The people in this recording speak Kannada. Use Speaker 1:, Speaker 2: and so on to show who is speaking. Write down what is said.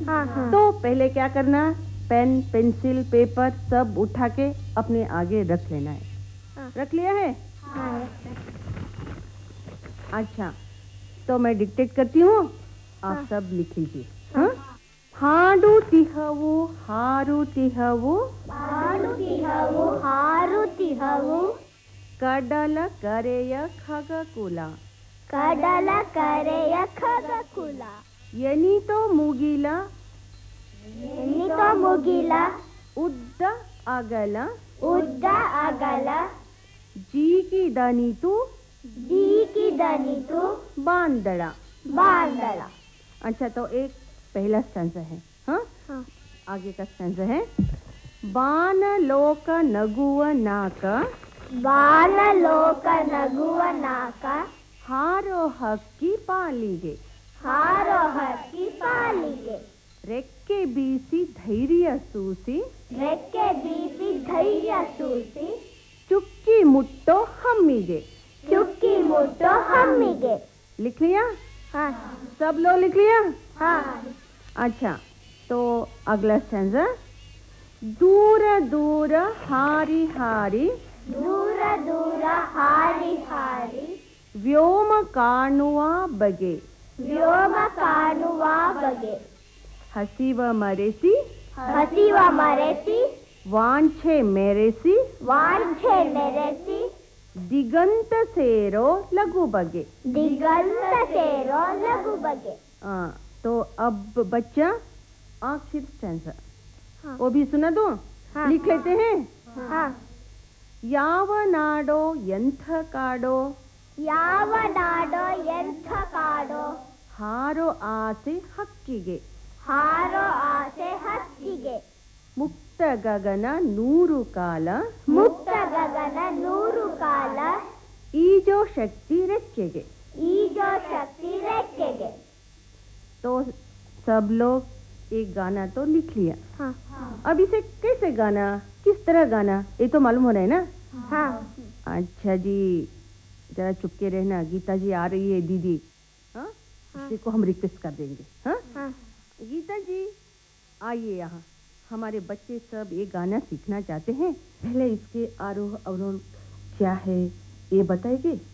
Speaker 1: हाँ हाँ।
Speaker 2: तो पहले क्या करना, पेन पेंसिल पेपर सब उठा के अपने आगे रख लेना है।
Speaker 1: हाँ।
Speaker 2: रख लिया है?
Speaker 1: हाँ।
Speaker 2: अच्छा, तो मैं डिक्टेट करती हूँ, आप
Speaker 1: हाँ।
Speaker 2: सब लिख लीजिए। हाँ? ಹಾಡುತ್ತಿಹವು ಹಾರುತ್ತಿಹವು
Speaker 1: ಹಾರುತ್ತಿಹವು ಹಾರುತ್ತಿಹವು
Speaker 2: ಕಡಲ ಕರೆಯ ಖಗಕುಲ
Speaker 1: ಕಡಲ ಕರೆಯ ಖಗಕುಲ
Speaker 2: ಎನಿತೋ ಮುಗಿಲ
Speaker 1: ಎನಿತೋ ಮುಗಿಲ
Speaker 2: ಉದ್ದ ಅಗಲ
Speaker 1: ಉದ್ದ ಅಗಲ
Speaker 2: ಜೀಗಿದನಿತು
Speaker 1: ಜೀಗಿದನಿತು
Speaker 2: ಬಾಂದಳ
Speaker 1: ಬಾಂದಳ।
Speaker 2: अच्छा, तो एक पहला स्टैंजा है। हाँ?
Speaker 1: हाँ।
Speaker 2: आगे का स्टैंजा है, ಬಾನಲೋಕ ನಗುವ ನಾಕ
Speaker 1: ಬಾನಲೋಕ ನಗುವ ನಾಕ
Speaker 2: ಹಾರೋ ಹಕ್ಕಿ ಪಾಲಿಗೆ
Speaker 1: ಹಾರೋ ಹಕ್ಕಿ ಪಾಲಿಗೆ
Speaker 2: ರೆಕ್ಕೆ ಬೀಸಿ ಧೈರ್ಯ ಸೂಸಿ
Speaker 1: ರೆಕ್ಕೆ ಬೀಸಿ ಧೈರ್ಯ ಸೂಸಿ
Speaker 2: ಚುಕ್ಕಿ ಮುಟ್ಟೋ ಹಮ್ಮಿಗೆ
Speaker 1: ಚುಕ್ಕಿ ಮುಟ್ಟೋ ಹಮ್ಮಿಗೆ।
Speaker 2: लिख लिया?
Speaker 1: हाँ।
Speaker 2: सब लोग लिख लिया?
Speaker 1: हाँ।
Speaker 2: अच्छा, तो अगला स्टैंजा, दूर दूर हारी हारी
Speaker 1: ದೂರ ದೂರ ಹಾರಿ ಹಾರಿ
Speaker 2: ವ್ಯೋಮ ಕಾಣುವ ಬಗೆ
Speaker 1: ವ್ಯೋಮ ಕಾಣುವ ಬಗೆ
Speaker 2: ಹಸಿವ ಮರೆಸಿ
Speaker 1: ಹಸಿವ ಮರೆಸಿ
Speaker 2: ವಾಂಛೆ ಮೆರೆಸಿ
Speaker 1: ವಾಂಛೆ ಮೆರೆಸಿ
Speaker 2: ದಿಗಂತ ಸೇರೋ ಲಘು ಬಗೆ।
Speaker 1: ದಿಗಂತ ಸೇರೋ ಲಘು ಬಗೆ।
Speaker 2: तो अब बच्चा आखिर स्टैंजा,
Speaker 1: हाँ।
Speaker 2: वो भी सुना दो।
Speaker 1: हाँ।
Speaker 2: लिख लेते हैं।
Speaker 1: हाँ।
Speaker 2: ಯಾವ ನಾಡೋ ಎಂಥ ಕಾಡೋ
Speaker 1: ಯಾವ ನಾಡೋ ಎಂಥ ಕಾಡೋ
Speaker 2: ಹಾರೋ ಆಸೆ ಹಕ್ಕಿಗೆ
Speaker 1: ಹಾರೋ ಆಸೆ ಹಕ್ಕಿಗೆ
Speaker 2: ಮುಕ್ತ ಗಗನ ನೂರು ಕಾಲ
Speaker 1: ಮುಕ್ತ ಗಗನ ನೂರು ಕಾಲ
Speaker 2: ಈಜೋ ಶಕ್ತಿ ರೆಕ್ಕೆಗೆ
Speaker 1: ಈಜೋ ಶಕ್ತಿ ರೆಕ್ಕೆಗೆ।
Speaker 2: तो सब लोग एक गाना तो लिख लिया।
Speaker 1: हाँ।
Speaker 2: अब इसे कैसे गाना, किस तरह गाना, ये तो मालूम हो रहा है ना?
Speaker 1: हाँ।
Speaker 2: अच्छा जी, जरा चुपके रहना, गीता जी आ रही है दीदी। हाँ? इसी को हम रिक्वेस्ट कर देंगे। हाँ?
Speaker 1: हाँ।
Speaker 2: गीता जी आइए यहाँ, हमारे बच्चे सब ये गाना सीखना चाहते हैं, पहले इसके आरोह अवरोह क्या है ये बताएंगे।